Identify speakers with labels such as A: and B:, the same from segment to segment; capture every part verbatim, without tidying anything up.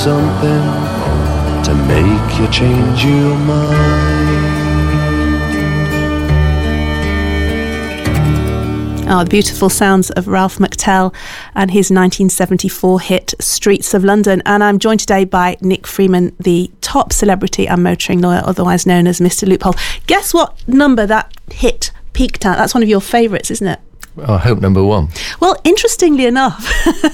A: something to make you change your mind.
B: Oh, the beautiful sounds of Ralph McTell and his nineteen seventy-four hit Streets of London. And I'm joined today by Nick Freeman, the top celebrity and motoring lawyer, otherwise known as Mister Loophole. Guess what number that hit peaked at? That's one of your favourites, isn't it?
C: Oh, I hope number one.
B: Well, interestingly enough,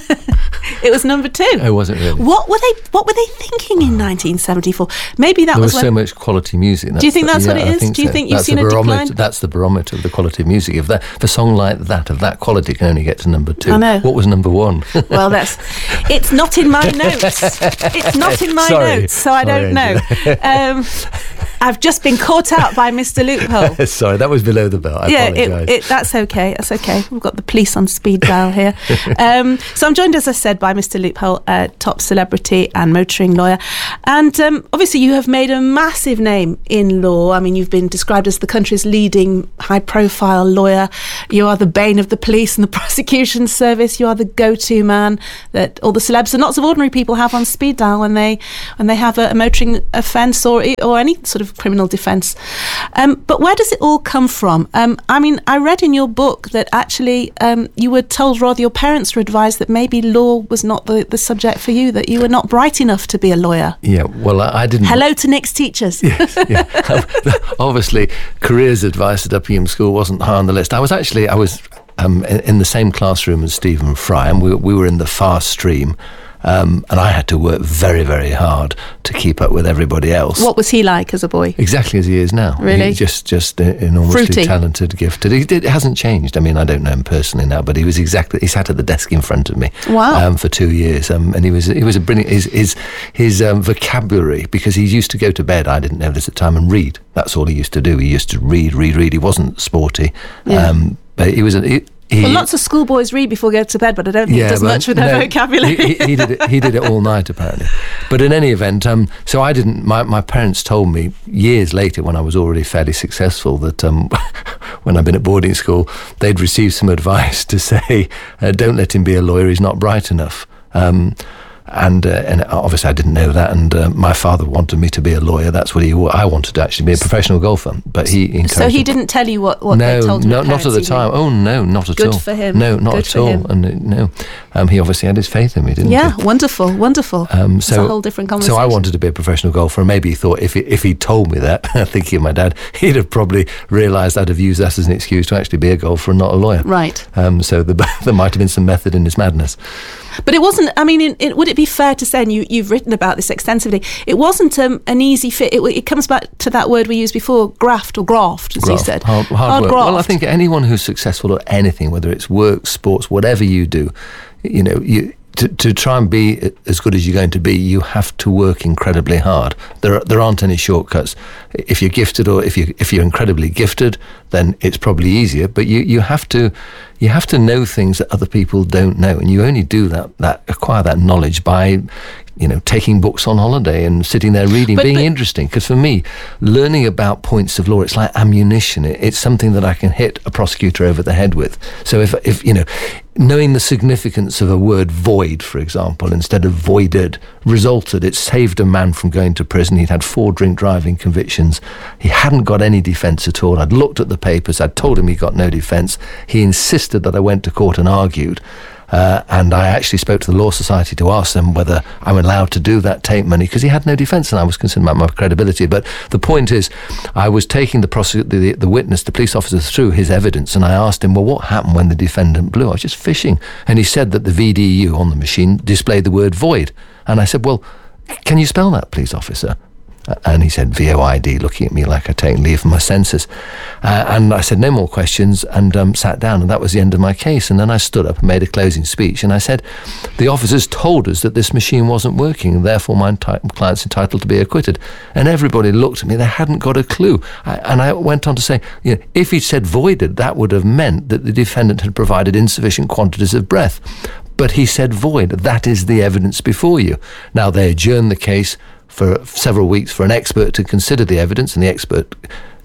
B: it was number two.
C: Oh, was it really?
B: What were they? What were they thinking in nineteen seventy-four? Maybe that
C: there
B: was.
C: was
B: when,
C: so much quality music.
B: Do you think that's
C: yeah,
B: what it is? Do you
C: so.
B: think you've
C: that's
B: seen a decline?
C: That's the barometer of the quality of music. If that, if a song like that of that quality can only get to number two,
B: I know.
C: What was number one?
B: Well, that's. It's not in my notes. It's not in my
C: Sorry.
B: notes, so I
C: Sorry,
B: don't know. Um, I've just been caught out by Mister Loophole.
C: Sorry, that was below the belt. I
B: yeah,
C: apologise.
B: it, it, that's okay. That's okay. We've got the police on speed dial here. Um, so I'm joined, as I said, by Mister Loophole, a top celebrity and motoring lawyer. And um, obviously you have made a massive name in law. I mean, you've been described as the country's leading high-profile lawyer. You are the bane of the police and the prosecution service. You are the go-to man that all the celebs and lots of ordinary people have on speed dial when they when they have a, a motoring offence or or any sort of criminal defence. Um, but where does it all come from? Um, I mean, I read in your book that actually um, you were told, rather your parents were advised, that maybe law was not the, the subject for you, that you were not bright enough to be a lawyer.
C: Yeah, well, I, I didn't...
B: Hello to Nick's teachers.
C: Yes, yeah. Obviously, careers advice at Uppingham School wasn't high on the list. I was actually, I was um, in, in the same classroom as Stephen Fry, and we, we were in the fast stream. Um, and I had to work very, very hard to keep up with everybody else.
B: What was he like as a boy?
C: Exactly as he is now.
B: Really?
C: He's just, just enormously
B: Fruity.
C: talented, gifted. He, it hasn't changed. I mean, I don't know him personally now, but he was exactly. He sat at the desk in front of me.
B: Wow.
C: Um, for two years, um, and he was he was a brilliant. His his, his um, vocabulary, because he used to go to bed. I didn't know this at the time, and read. That's all he used to do. He used to read, read, read. He wasn't sporty,
B: Yeah.
C: um, but he was. A, he, He,
B: well, lots of schoolboys read before going to bed, but I don't think
C: yeah,
B: it does
C: but
B: much with their
C: no,
B: vocabulary.
C: He, he, he did it. He did it all night, apparently. But in any event, um, so I didn't. My, my parents told me years later, when I was already fairly successful, that um, when I'd been at boarding school, they'd received some advice to say, uh, "Don't let him be a lawyer. He's not bright enough." Um, And, uh, and obviously I didn't know that, and uh, my father wanted me to be a lawyer. That's what he. I wanted to actually be a professional golfer, but he encouraged.
B: So he
C: me.
B: didn't tell you what, what
C: no,
B: they told him?
C: No, not at the time. Oh no, not at
B: Good
C: all.
B: Good for him.
C: No, not
B: Good
C: at
B: for
C: all.
B: him.
C: And uh, no, um, he obviously had his faith in me, didn't
B: yeah,
C: he?
B: Yeah, wonderful, wonderful.
C: Um,
B: it's
C: so,
B: a whole different conversation.
C: So I wanted to be a professional golfer, and maybe he thought if he, if he told me that, thinking of my dad, he'd have probably realised I'd have used that as an excuse to actually be a golfer and not a lawyer.
B: Right.
C: Um, so the, there might have been some method in his madness.
B: But it wasn't, I mean, in, in, would it be fair to say, and you, you've written about this extensively, it wasn't um, an easy fit. It, it comes back to that word we used before, graft or graft, as
C: Graft.
B: you said.
C: Hard, hard,
B: hard
C: work.
B: graft.
C: Well, I think anyone who's successful at anything, whether it's work, sports, whatever you do, you know, you... To, to try and be as good as you're going to be, you have to work incredibly hard. There, there aren't any shortcuts. If you're gifted, or if you if you're incredibly gifted, then it's probably easier. But you, you have to you have to know things that other people don't know, and you only do that that acquire that knowledge by, you know, taking books on holiday and sitting there reading,
B: but,
C: being
B: but,
C: interesting. Because for me, learning about points of law, it's like ammunition. It, it's something that I can hit a prosecutor over the head with. So if if you know. Knowing the significance of a word void, for example, instead of voided, resulted, it saved a man from going to prison. He'd had four drink driving convictions. He hadn't got any defence at all. I'd looked at the papers. I'd told him he got no defence. He insisted that I went to court and argued. Uh, and I actually spoke to the Law Society to ask them whether I'm allowed to do that, take money, because he had no defence, and I was concerned about my credibility. But the point is, I was taking the, prosec- the the witness, the police officer, through his evidence, and I asked him, well, what happened when the defendant blew? I was just fishing. And he said that the V D U on the machine displayed the word void. And I said, well, can you spell that, police officer? And he said, V O I D, looking at me like I'd taken leave of my senses. Uh, and I said, no more questions, and um, sat down, and that was the end of my case. And then I stood up and made a closing speech, and I said, the officers told us that this machine wasn't working, and therefore my enti- client's entitled to be acquitted. And everybody looked at me, they hadn't got a clue. I, and I went on to say, you know, if he'd said voided, that would have meant that the defendant had provided insufficient quantities of breath. But he said void. That is the evidence before you. Now, they adjourned the case for several weeks for an expert to consider the evidence, and the expert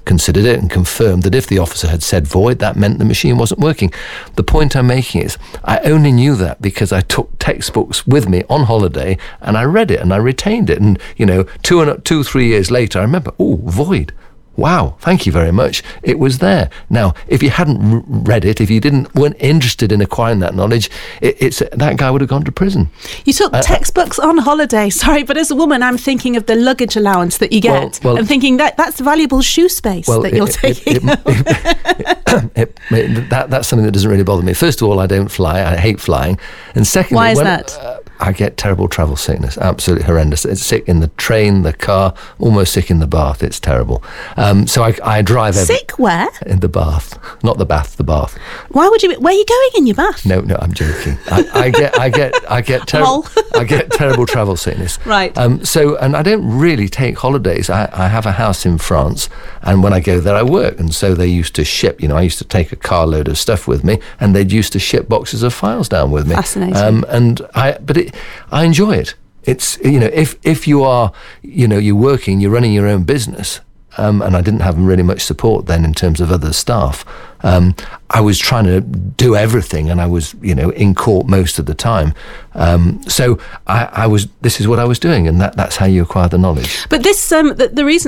C: considered it and confirmed that if the officer had said void, that meant the machine wasn't working. The point I'm making is I only knew that because I took textbooks with me on holiday and I read it and I retained it. And, you know, two and two, three years later, I remember, oh, void. Wow, thank you very much. It was there. Now, if you hadn't r- read it, if you didn't weren't interested in acquiring that knowledge, it, it's that guy would have gone to prison.
B: You took uh, textbooks on holiday. Sorry, but as a woman, I'm thinking of the luggage allowance that you get. Well, well, I'm thinking that that's valuable shoe space well, that you're it, taking. It, it, it, it, that, that's something that doesn't really bother me. First of all, I don't fly. I hate flying. And secondly, why is
C: when,
B: that?
C: Uh, I get terrible travel sickness, absolutely horrendous. It's sick in the train, the car, almost sick in the bath. It's terrible. Um, so I, I drive... Every,
B: sick where?
C: In the bath. Not the bath, the bath.
B: Why would you... Where are you going in your bath?
C: No, no, I'm joking. I, I get I get, I get terrible I get terrible travel sickness.
B: Right.
C: Um, so, and I don't really take holidays. I, I have a house in France, and when I go there, I work. And so they used to ship, you know, I used to take a carload of stuff with me, and they'd used to ship boxes of files down with me.
B: Fascinating.
C: Um, and I... But it... I enjoy it. It's, you know, if if you are, you know, you're working, you're running your own business, um, and I didn't have really much support then in terms of other staff. Um, I was trying to do everything, and I was, you know, in court most of the time. Um, so I, I was. This is what I was doing, and that, that's how you acquire the knowledge.
B: But this, um, the, the reason